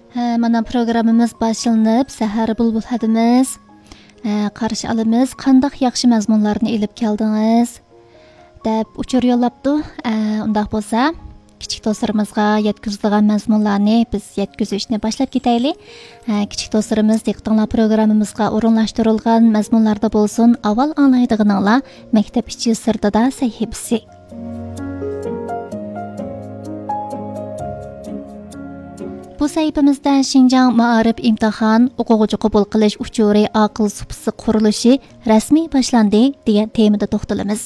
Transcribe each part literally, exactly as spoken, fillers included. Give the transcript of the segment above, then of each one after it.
Ha, mana programmamiz boshlanib, sahar bulbul hadimiz. Ha, qarshi alamiz, qandaq yaxshi mazmunlarni elib keldingiz deb uchur yo'llabdi. Undaq bo'lsa, kichik do'stlarimizga yetkazadigan mazmunlarni biz yetkazishni boshlab ketaylik. Kichik do'stlarimiz diqqatinglar programmamizga o'rinlashtirilgan mazmunlarda bo'lsin, avval anglaydiganinglar maktab ichi sirtida sahifasi. Bu sayfamizda Xinjiang Ma'arif imtihon o'quvchi qabul qilish uchuri aql supisi qurilishi rasmiy boshlandi degan temada to'xtalamiz.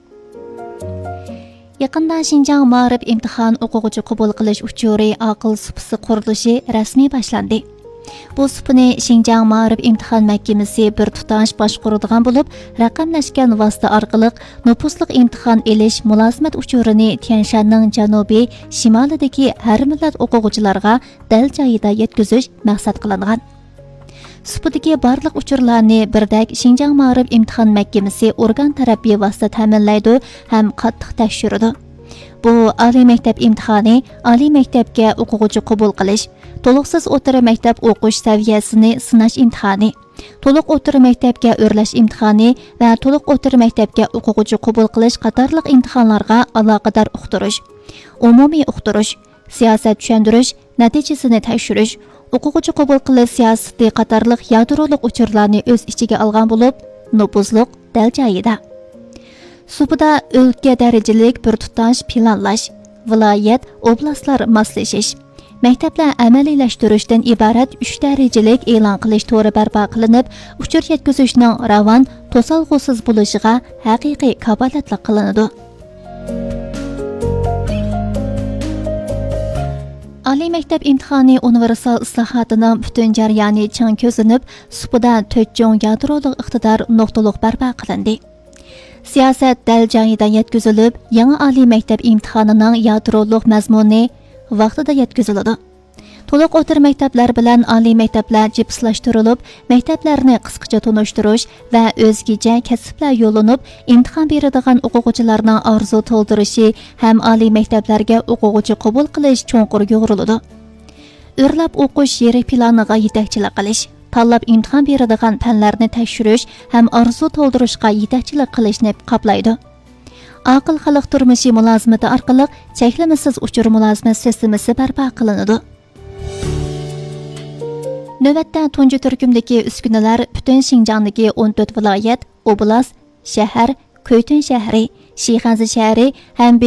Yaqinda Xinjiang Ma'arif imtihon o'quvchi qabul qilish uchuri aql supisi qurilishi rasmiy boshlandi. Bu supini Xinjiang Ma'arif imtihon mahkamasi bir tutash boshqaradigan bo'lib, raqamlashgan vosita orqali nupusliq imtihon elish mulozimat uchurini Tianshanning janubiy shimolidagi har millat o'quvchilarga dal joyida yetkazish maqsad qilingan. Supidagi barliq uchurlarni birdak Xinjiang Ma'arif imtihon mahkamasi organ tarafiy vosita ta'minlaydi ham qattiq tekshiradi. Bu oliy maktab imtihoni, oliy maktabga o'quvchi qabul qilish, to'liqsiz o'rta maktab o'qish saviyasini sinash imtihoni, to'liq o'rta maktabga o'rlash imtihoni va to'liq o'rta maktabga o'quvchi qabul qilish qatorliq imtihonlarga aloqador uqtirish, umumiy uqtirish, siyosat tushuntirish, natijasini tekshirish, o'quvchi qabul qilish siyosati qatorliq yadroliq uchurlarni o'z ichiga olgan bo'lib, nupuzliq dal joyida. Supida o'lka darajalik bir tutash planlash, viloyat, oblastlar moslashish, maktablar amaliylashtirish,dan iborat uch darajalik e'lon qilish to'g'ri barpo qilinib, uchur yetkazishning ravon, to'solg'usiz bo'lishiga haqiqiy kafolatlik qilinadi. Oliy maktab imtihoni universal islohotining butun jarayoni chang ko'zinib, supida to'rt cho'ng yadroliq iqtidor nuqtaliq barpo qilindi. Siyosat dal joyida yetkazilib, yangi oliy maktab imtihonining yadroliq mazmuni vaqtida yetkaziladi. To'liq o'rta maktablar bilan oliy maktablar jipslashtirilib, maktablarni qisqacha tunishtirish va o'zgacha kasblar yo'linib, imtihon beradigan o'quvchilarning orzu to'ldirishi ham oliy maktablarga o'quvchi qabul qilish cho'nqur yo'g'riladi. O'rlab o'qish yeri planiga yetakchilik qilish, tanlab imtihon beradigan fanlarni tekshirish ham orzu to'ldirishga yetakchilik qilishni qoplaydi. Aql xalq turmushi mulozimati orqali cheklamasiz uchur mulozimat sistemasi barpo qilinadi. Navbatda tunji turkumdagi uskunalar butun Xinjiangdagi o'n to'rt viloyat, oblast, shahar, Ko'ytun shahri, Shixanzi shahri ham